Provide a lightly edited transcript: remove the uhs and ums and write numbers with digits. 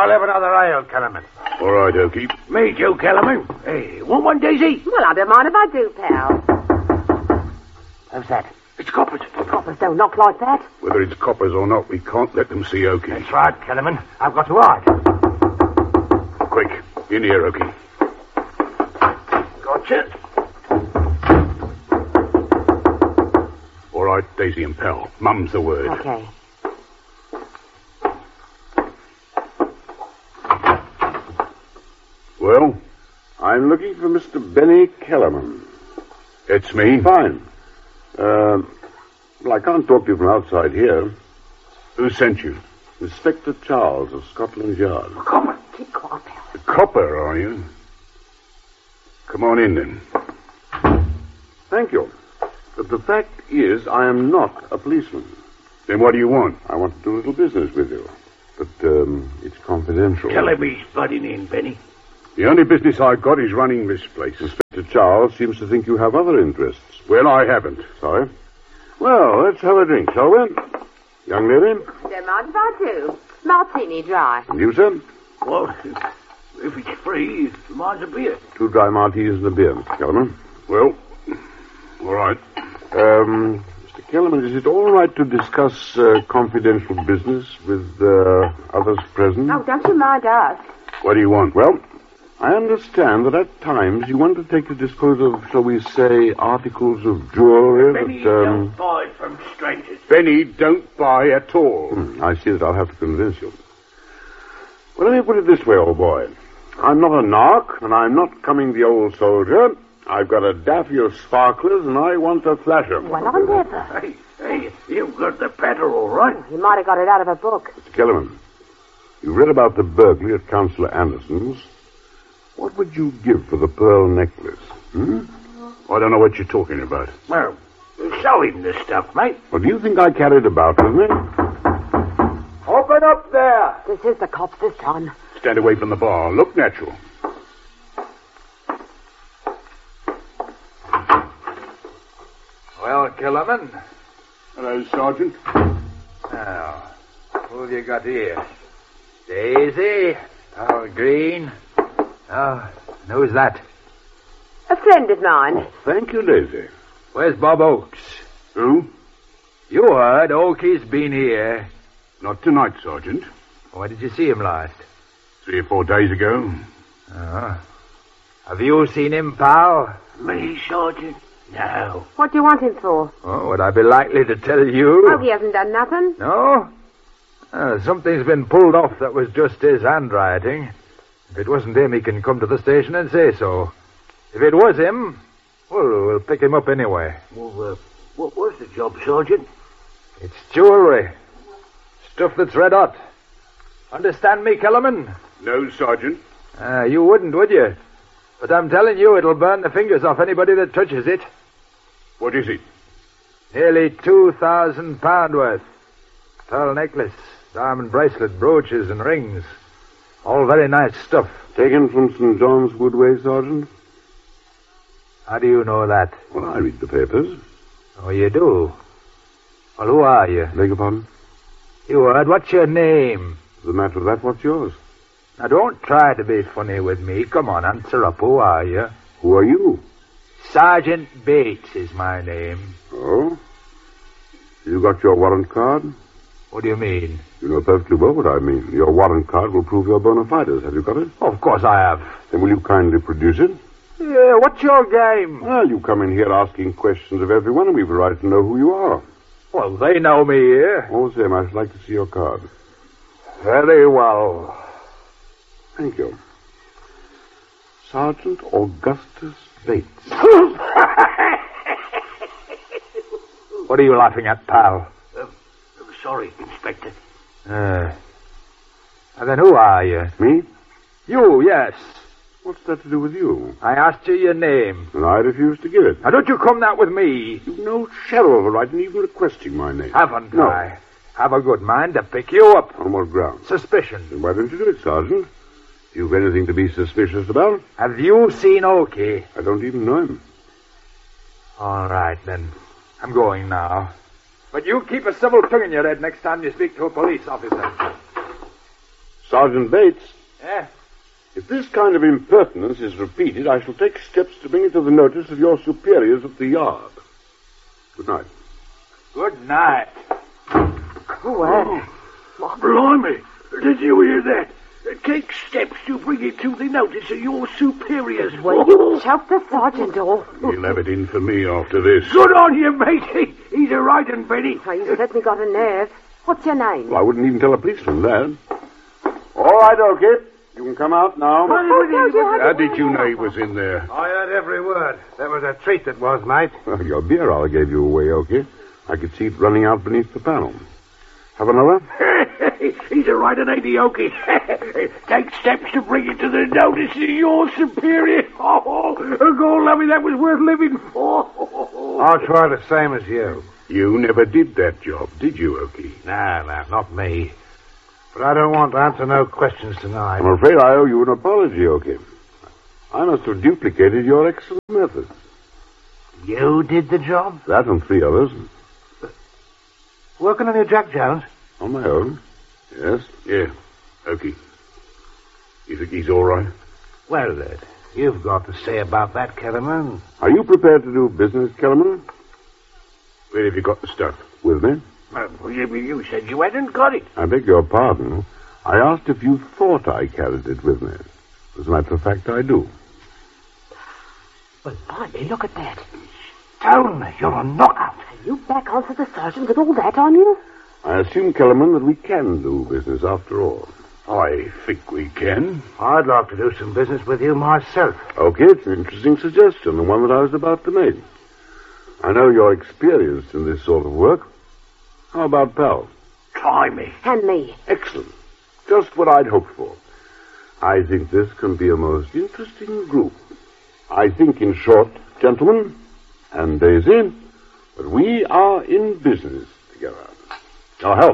I'll have another ale, Kellerman. All right, Okie. Me too, Kellerman. Hey, want one, Daisy? Well, I don't mind if I do, pal. How's that? It's coppers. Coppers don't knock like that. Whether it's coppers or not, we can't let them see Okie. That's right, Kellerman. I've got to hide. Quick, in here, Okie. Gotcha. All right, Daisy and Pal. Mum's the word. Okay. Well, I'm looking for Mr. Benny Kellerman. It's me. Fine. Well, I can't talk to you from outside here. Who sent you? Inspector Charles of Scotland Yard. Copper. Keep quiet, pal. A copper, are you? Come on in, then. Thank you. But the fact is, I am not a policeman. Then what do you want? I want to do a little business with you. But, it's confidential. Kellerby's butting in, Benny. The only business I've got is running this place. Inspector Charles seems to think you have other interests. Well, I haven't. Sorry. Well, let's have a drink, shall we? Young lady? Don't mind if I do. Martini dry. And you, sir? Well, if it's free, mine's a beer. 2 dry martinis and a beer, Mr. Kellerman. Well, all right. Mr. Kellerman, is it all right to discuss confidential business with others present? Oh, don't you mind us. What do you want? Well, I understand that at times you want to take to dispose of, shall we say, articles of jewelry Benny, that, don't buy it from strangers. Benny, don't buy at all. I see that I'll have to convince you. Well, let me put it this way, old boy. I'm not a narc, and I'm not coming the old soldier. I've got a daffy of sparklers, and I want to flash 'em. Well, I never. Hey, you've got the patter all right. You might have got it out of a book. Mr. Kellerman, you read about the burglary at Councillor Anderson's. What would you give for the pearl necklace? I don't know what you're talking about. Well, show him the stuff, mate. Well, do you think I carried about with me? Open up there. This is the cops this time. Stand away from the bar. Look natural. Well, Kellerman. Hello, Sergeant. Now, who have you got here? Daisy? Al Green? Oh, and who's that? A friend of mine. Oh, thank you, Daisy. Where's Bob Oakes? Who? You heard Oakey's been here. Not tonight, Sergeant. Where did you see him last? 3 or 4 days ago. Oh. Have you seen him, pal? Me, Sergeant? No. What do you want him for? Oh, would I be likely to tell you? Oh, he hasn't done nothing. No? Something's been pulled off that was just his handwriting. If it wasn't him, he can come to the station and say so. If it was him, well, we'll pick him up anyway. Well, what was the job, Sergeant? It's jewelry. Stuff that's red hot. Understand me, Kellerman? No, Sergeant. You wouldn't, would you? But I'm telling you, it'll burn the fingers off anybody that touches it. What is it? Nearly £2,000 worth. Pearl necklace, diamond bracelet, brooches and rings. All very nice stuff. Taken from St. John's Woodway, Sergeant? How do you know that? Well, I read the papers. Oh, you do? Well, who are you? Beg your pardon? You heard. What's your name? The matter of that, what's yours? Now, don't try to be funny with me. Come on, answer up. Who are you? Who are you? Sergeant Bates is my name. Oh? You got your warrant card? What do you mean? You know perfectly well what I mean. Your warrant card will prove your bona fides. Have you got it? Of course I have. Then will you kindly produce it? Yeah, what's your game? Well, you come in here asking questions of everyone, and we've a right to know who you are. Well, they know me here. All the same, I should like to see your card. Very well. Thank you. Sergeant Augustus Bates. What are you laughing at, pal? Sorry, Inspector. And then who are you? Me? You, yes. What's that to do with you? I asked you your name. And I refuse to give it. Now, don't you come that with me. You've no shadow of a right in even requesting my name. Haven't No. I? Have a good mind to pick you up. On what grounds? Suspicion. Then why don't you do it, Sergeant? You've anything to be suspicious about? Have you seen Oakey? I don't even know him. All right, then. I'm going now. But you keep a civil tongue in your head next time you speak to a police officer. Sergeant Bates. Yeah? If this kind of impertinence is repeated, I shall take steps to bring it to the notice of your superiors at the yard. Good night. Good night. Well, Blimey, did you hear that? Take steps to bring it to the notice of your superiors. will you choke the sergeant off? He'll have it in for me after this. Good on you, matey. He's a right un, Benny. Oh, you've certainly got a nerve. What's your name? Well, I wouldn't even tell a policeman that. All right, Okie. You can come out now. How did you know he was in there? I heard every word. That was a treat that was, mate. Well, your beer hour gave you away, Okie. I could see it running out beneath the panel. Have another? He's a right un, ain't he, Okie? Take steps to bring it to the notice of your superior. Oh, God, lovey, that was worth living for. I'll try the same as you. You never did that job, did you, Okie? No, not me. But I don't want to answer no questions tonight. I'm afraid I owe you an apology, Okie. I must have duplicated your excellent methods. You did the job? That and 3 others. Working on your Jack Jones? On my own. Yes. Yeah, Okie. You think he's all right? Well, you've got to say about that, Kellerman. Are you prepared to do business, Kellerman? Where have you got the stuff? With me? You said you hadn't got it. I beg your pardon. I asked if you thought I carried it with me. As a matter of fact, I do. Well, blimey, look at that. Stone, you're a knockout. Are you back onto the sergeant with all that on you? I assume, Kellerman, that we can do business after all. I think we can. I'd like to do some business with you myself. Okay, it's an interesting suggestion, the one that I was about to make. I know you're experienced in this sort of work. How about Pal? Try me. And me. Excellent. Just what I'd hoped for. I think this can be a most interesting group. I think, in short, gentlemen, and Daisy, that we are in business together. Your health.